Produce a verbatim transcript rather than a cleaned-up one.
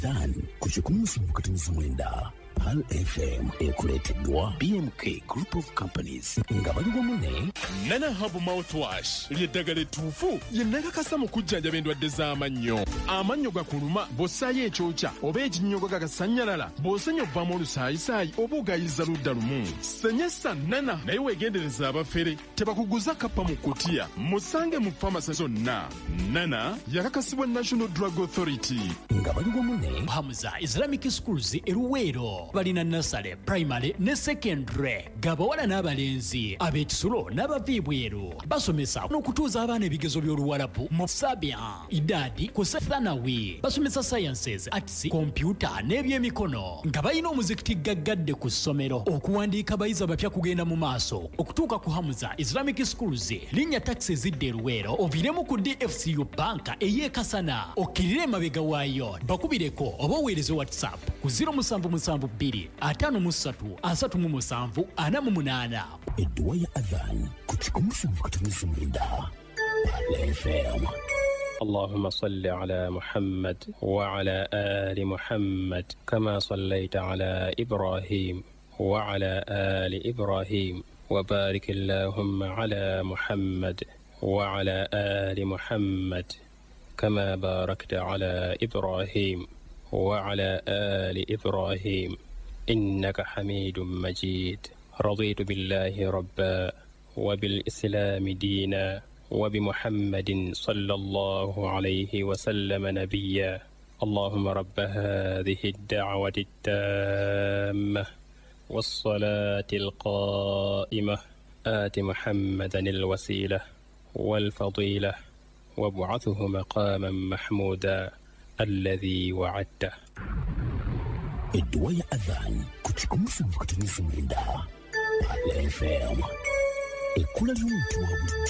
Dan kuchikumu katuniza mwenda Pal F M ekuleteddwa B M K Group of Companies nga bali wamu Nana Hub Mouthwash ly'eddagala ettuufu ye nakakasa mu kujjanjaba endwadde z'amannyo. Amannyo gakuluma bw'ossaayo ekyokya oba ekinnyogo gagasanyalala bw'osenya obbamu olusaayisaayi oba ogayiza ludda lumu. Senyesa Nana naye weegendereza abafere tebakuguza kappa mu kutiya. Musange mu famasi zonna. Nana yakakasibwa National Drug Authority. Nga bali wamu ne Hamza Islamic Schools eruweero balina nasale primary ne secondary gabawala n'abalenzi ab'ekisulo n'abaviibweru basomesa n'okutuuza abaana ebigezo by'oluwalabu mu sabia idadi ku sethanawi basomesa sciences arts computer n'ebyemikono nga balina omuzikiti gaggadde ku ssomero okuwandiika abayizi abapya kugenda mu maaso okutuuka ku Hamza Islamic Schools linnya taxi zidde eruweero oviremu ku D F C U banka ey'ekasana okkirire emabega waayo bakubireko oba oweereze WhatsApp ku zero seven seven two atano musatu asatu mu musanvu ana mu munaana. Edduwa ya adhan kuchikumu katuniza mwenda Pal F M. اللهم صل على محمد وعلى آل محمد كما صليت على إبراهيم وعلى آل إبراهيم وبارك اللهم على محمد وعلى آل محمد كما باركت على إبراهيم وعلى آل إبراهيم إنك حميد مجيد. رضيت بالله ربا وبالإسلام دينا وبمحمد صلى الله عليه وسلم نبيا. اللهم رب هذه الدعوة التامة والصلاة القائمة آت محمدا الوسيلة والفضيلة وابعثه مقاما محمودا الذي وعدته. Edduwa ya adhan kuchikumu katuniza mwenda Pal F M. Ekula ly'omuntu wa bulijjo